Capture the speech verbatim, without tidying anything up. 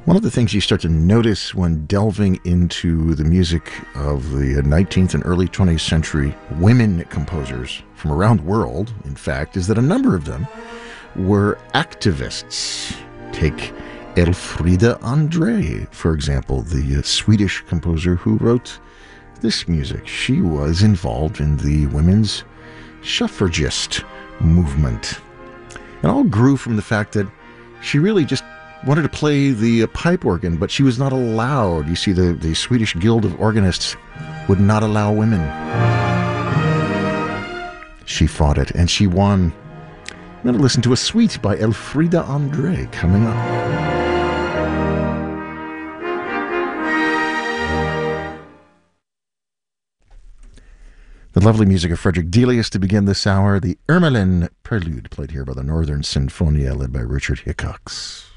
One of the things you start to notice when delving into the music of the nineteenth and early twentieth century women composers from around the world, in fact, is that a number of them were activists. Take Elfrida Andre, for example, the Swedish composer who wrote this music. She was involved in the women's suffragist movement. It all grew from the fact that she really just wanted to play the pipe organ, but she was not allowed. You see, the, the Swedish Guild of Organists would not allow women. She fought it, and she won. I'm going to listen to a suite by Elfrida Andre coming up. The lovely music of Frederick Delius to begin this hour, the Ermelin Prelude, played here by the Northern Sinfonia, led by Richard Hickox.